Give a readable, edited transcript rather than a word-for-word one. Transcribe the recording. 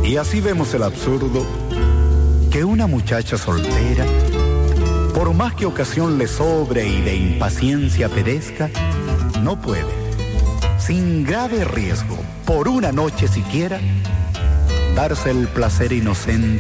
Y así vemos el absurdo que una muchacha soltera, por más que ocasión le sobre y de impaciencia perezca, no puede, sin grave riesgo, por una noche siquiera, darse el placer inocente